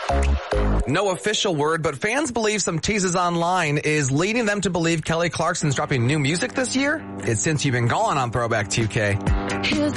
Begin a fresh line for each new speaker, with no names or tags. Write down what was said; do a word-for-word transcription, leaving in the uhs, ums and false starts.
No official word, but fans believe some teases online is leading them to believe Kelly Clarkson's dropping new music this year. It's Since You've Been Gone on Throwback two K.
Here's